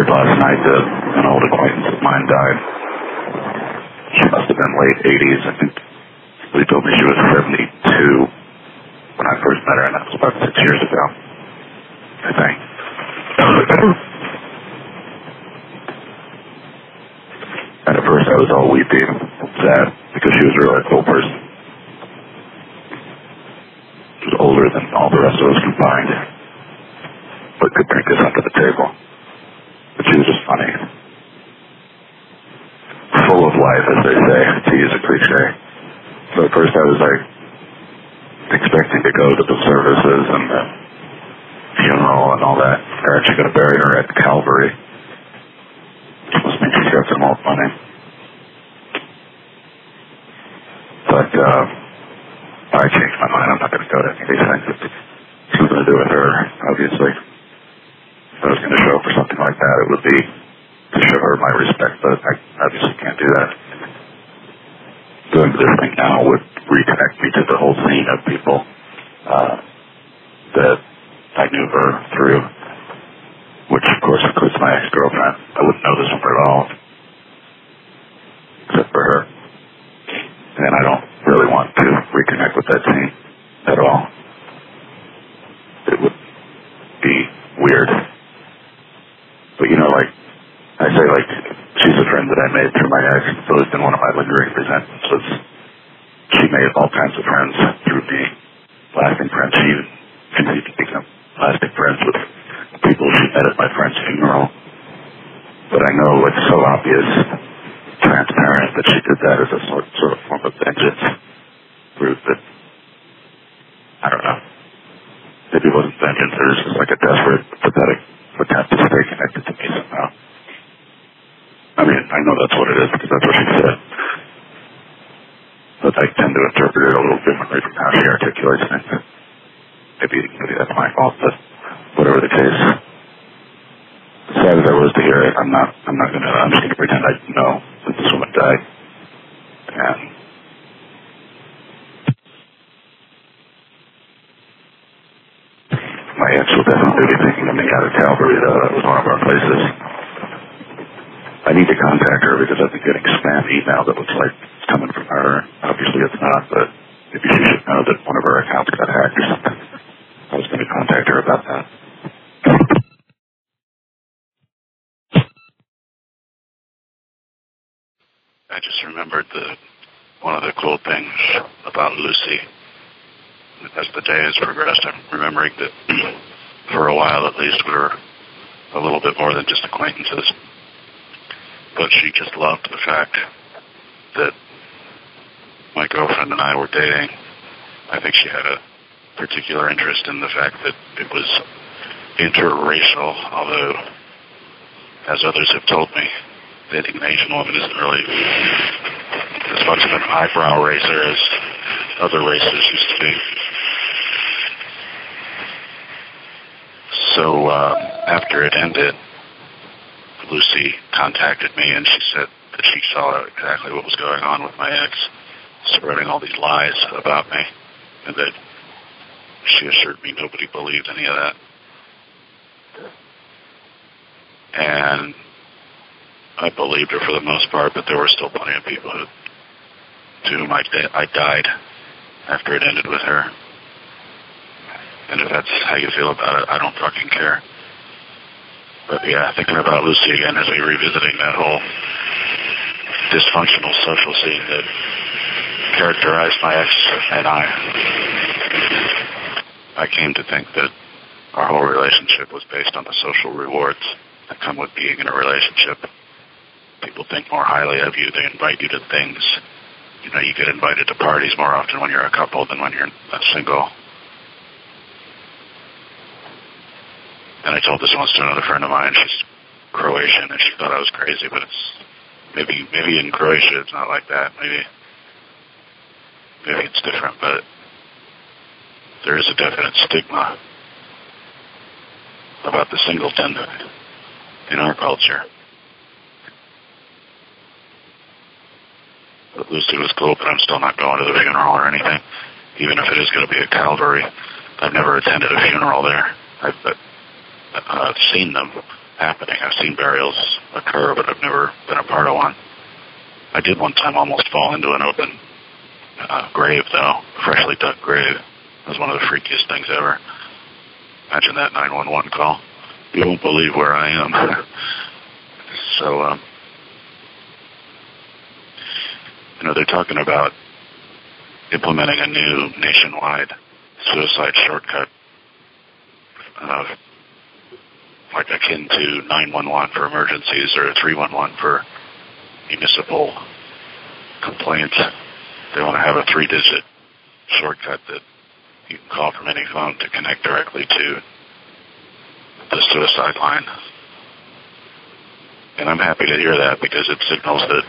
word last night that an old acquaintance of mine died. She must have been late 80s. I think they told me she was 72 when I first met her, and that was about 6 years ago, I think. And at first I was all weepy and sad because she was really a cool person. She was older than all the rest of us combined, but could drink us under the table. But she was just funny. Full of life, as they say, to use a cliche. So at first I was like expecting to go to the services and the funeral and all that. They're actually going to bury her at Calvary. Which must mean she's got some old money. But I changed my mind. I'm not going to go to any of these things. She was going to do with her, obviously. If I was going to show up for something like that, it would be to show her my respect, but I obviously can't do that. Doing this thing now would reconnect me to the whole scene of people that I knew her through, which of course includes my ex-girlfriend. I wouldn't know this one at all, except for her. And I don't really want to reconnect with that scene at all. It would be weird. But you know, like, I say, like, she's a friend that I made through my ex. It's always been one of my lingering resentments was she made all kinds of friends through me. Lasting friends. She even continued to become lasting friends with people she met at my friend's funeral. But I know it's so obvious, transparent, that she did that as a sort of form of vengeance. Proof that, I don't know, maybe it wasn't vengeance, it was just like a desperate, pathetic attempt to stay connected to me somehow. I mean, I know that's what it is because that's what she said. But I tend to interpret it a little differently from how she articulates things. Maybe that's my fault, but whatever the case. As sad as I was to hear it, I'm just going to pretend I know that this woman died. And my ex will definitely be thinking of me out of Calvary, though. That was one of our places. I need to contact her because I've been getting spam email that looks like it's coming from her. Obviously it's not, but maybe she should know that one of her accounts got hacked or something. I was going to contact her about that. I just remembered one of the cool things about Lucy. As the day has progressed, I'm remembering that for a while at least we were a little bit more than just acquaintances. But she just loved the fact that my girlfriend and I were dating. I think she had a particular interest in the fact that it was interracial, although, as others have told me, dating an Asian woman isn't really as much of an eyebrow raiser as other races used to be. So after it ended, Lucy contacted me and she said that she saw exactly what was going on with my ex, spreading all these lies about me, and that she assured me nobody believed any of that. And I believed her for the most part, but there were still plenty of people to whom I died after it ended with her. And if that's how you feel about it, I don't fucking care. But yeah, thinking about Lucy again as we revisiting that whole dysfunctional social scene that characterized my ex and I came to think that our whole relationship was based on the social rewards that come with being in a relationship. People think more highly of you. They invite you to things. You know, you get invited to parties more often when you're a couple than when you're single. And I told this once to another friend of mine. She's Croatian, and she thought I was crazy, but it's maybe in Croatia it's not like that. Maybe it's different, but there is a definite stigma about the singleton in our culture. But Lucy was cool, but I'm still not going to the funeral or anything, even if it is going to be at Calvary. I've never attended a funeral there. I've seen them happening. I've seen burials occur, but I've never been a part of one. I did one time almost fall into an open grave, though, freshly dug grave. It was one of the freakiest things ever. Imagine that 911 call. You won't believe where I am. So, they're talking about implementing a new nationwide suicide shortcut, like akin to 911 for emergencies or 311 for municipal complaints. They want to have a 3-digit shortcut that you can call from any phone to connect directly to the suicide line. And I'm happy to hear that because it signals that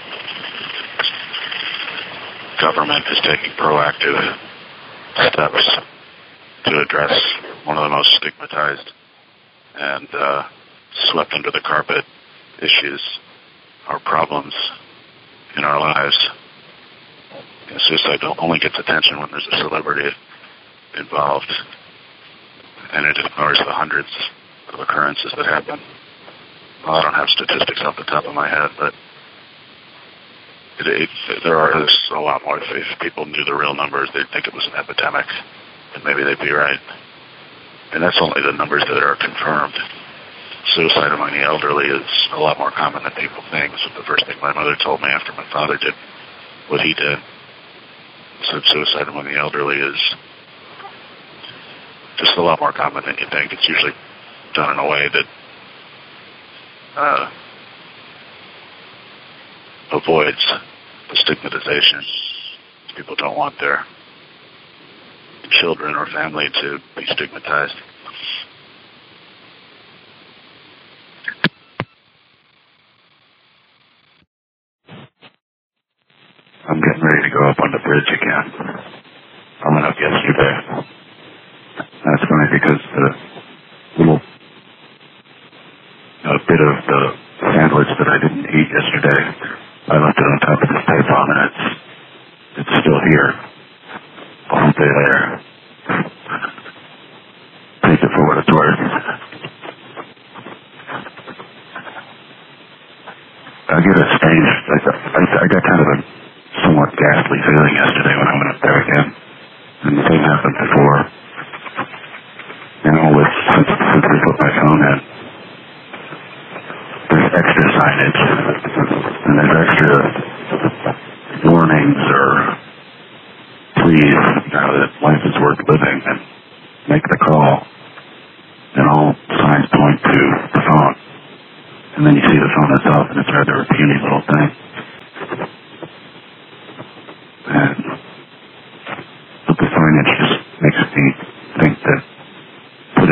government is taking proactive steps to address one of the most stigmatized and swept under the carpet issues or problems in our lives. Suicide only gets attention when there's a celebrity involved, and it ignores the hundreds of occurrences that happen. Well, I don't have statistics off the top of my head, but there's a lot more. If people knew the real numbers, they'd think it was an epidemic, and maybe they'd be right. And that's only the numbers that are confirmed. Suicide among the elderly is a lot more common than people think. This was the first thing my mother told me after my father did what he did. So suicide among the elderly is just a lot more common than you think. It's usually done in a way that avoids the stigmatization. People don't want their children or family to be stigmatized. I'm getting ready to go up on the bridge again. I went up yesterday. That's funny because the little bit of the sandwich that I didn't eat yesterday, I left it on top of this tape bomb, and it's still here. A whole day later. Take it for what it's worth. I get a strange, I got kind of a somewhat ghastly feeling yesterday when I went up there again. And the same happened before. Since we put my phone in, there's extra signage, and there's extra warnings or please, that life is worth living, and make the call, and all signs point to the phone. And then you see the phone itself, and it's rather a puny little thing.